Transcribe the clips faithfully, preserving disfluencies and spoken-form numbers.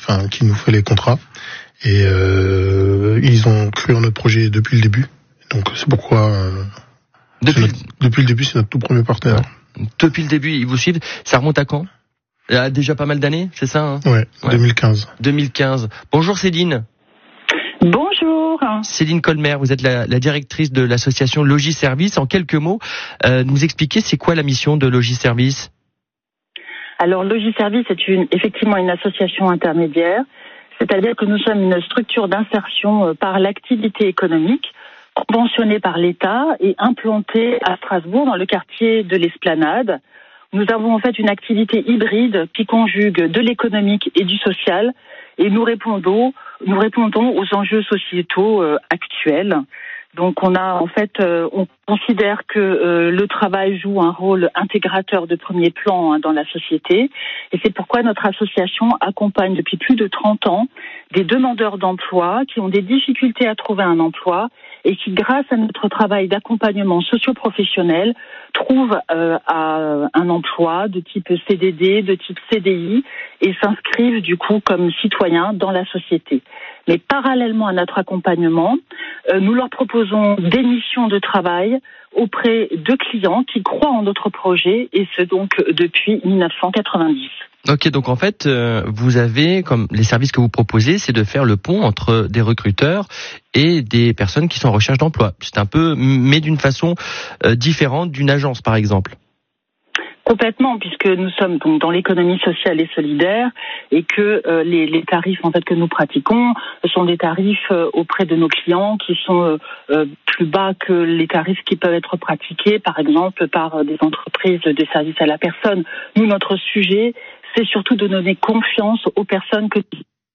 enfin qui nous fait les contrats. Et euh, ils ont cru en notre projet depuis le début. Donc c'est pourquoi euh, depuis, c'est notre, depuis le début, c'est notre tout premier partenaire. Ouais. Depuis le début, ils vous suivent. Ça remonte à quand? Il y a déjà pas mal d'années, c'est ça hein? Ouais, ouais, deux mille quinze. deux mille quinze. Bonjour Céline. Bonjour. Céline Colmer, vous êtes la, la directrice de l'association Logis Service. En quelques mots, euh, nous expliquer c'est quoi la mission de Logis Service? Alors Logis Service est une, effectivement une association intermédiaire, c'est-à-dire que nous sommes une structure d'insertion par l'activité économique conventionnée par l'État et implantée à Strasbourg dans le quartier de l'Esplanade. Nous avons en fait une activité hybride qui conjugue de l'économique et du social et nous répondons, nous répondons aux enjeux sociétaux euh, actuels. Donc on a en fait, euh, on considère que euh, le travail joue un rôle intégrateur de premier plan hein, dans la société et c'est pourquoi notre association accompagne depuis plus de trente ans des demandeurs d'emploi qui ont des difficultés à trouver un emploi et qui, grâce à notre travail d'accompagnement socio-professionnel, trouvent euh, à un emploi de type C D D, de type C D I et s'inscrivent du coup comme citoyens dans la société. Mais parallèlement à notre accompagnement, euh, nous leur proposons des missions de travail auprès de clients qui croient en notre projet et ce donc depuis mille neuf cent quatre-vingt-dix. Ok, donc en fait, euh, vous avez, comme les services que vous proposez, c'est de faire le pont entre des recruteurs et des personnes qui sont en recherche d'emploi. C'est un peu, mais d'une façon euh, différente d'une agence, par exemple. Complètement, puisque nous sommes donc dans l'économie sociale et solidaire et que euh, les, les tarifs en fait que nous pratiquons sont des tarifs euh, auprès de nos clients qui sont euh, euh, plus bas que les tarifs qui peuvent être pratiqués, par exemple, par euh, des entreprises de services à la personne. Nous, notre sujet, c'est surtout de donner confiance aux personnes que...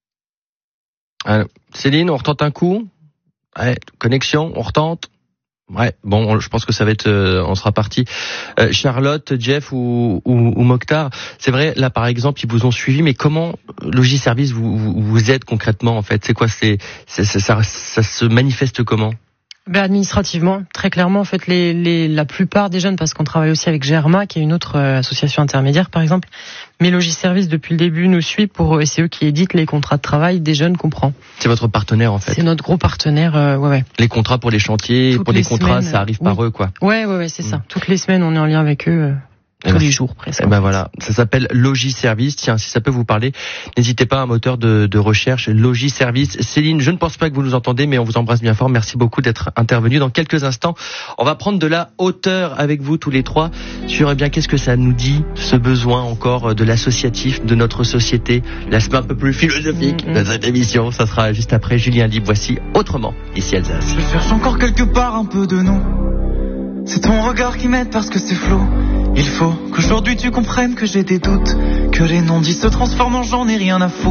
Alors, Céline, on retente un coup. Ouais, connexion, on retente. Ouais, bon, je pense que ça va être, euh, on sera parti. Euh, Charlotte, Jeff ou, ou, ou Mokhtar, c'est vrai, là par exemple, ils vous ont suivi, mais comment Logis Service vous, vous, vous aide concrètement en fait? C'est quoi, c'est, c'est ça, ça, ça se manifeste comment? Ben administrativement, très clairement, en fait, les, les, la plupart des jeunes, parce qu'on travaille aussi avec Germa, qui est une autre euh, association intermédiaire, par exemple, mais Logis Service, depuis le début, nous suit pour, et c'est eux qui éditent les contrats de travail des jeunes qu'on prend. C'est votre partenaire, en fait. C'est notre gros partenaire, euh, ouais, ouais. Les contrats pour les chantiers, Toutes pour les, les contrats, semaines, ça arrive oui. par eux, quoi. Ouais, ouais, ouais, c'est mmh. ça. Toutes les semaines, on est en lien avec eux. Euh... tous ben, les jours presque. Eh ben voilà, ça s'appelle Logis Service. Tiens, si ça peut vous parler, n'hésitez pas, un moteur de, de recherche, Logis Service. Céline, je ne pense pas que vous nous entendez, mais on vous embrasse bien fort. Merci beaucoup d'être intervenu. Dans quelques instants, on va prendre de la hauteur avec vous tous les trois sur eh bien qu'est-ce que ça nous dit, ce besoin encore de l'associatif de notre société, l'aspect un peu plus philosophique mmh, mmh. de cette émission. Ça sera juste après Julien Libre. Voici Autrement, ici Alsace. Je cherche encore quelque part un peu de nous. C'est ton regard qui m'aide parce que c'est flou. Il faut qu'aujourd'hui tu comprennes que j'ai des doutes, que les non-dits se transforment en j'en ai rien à foutre.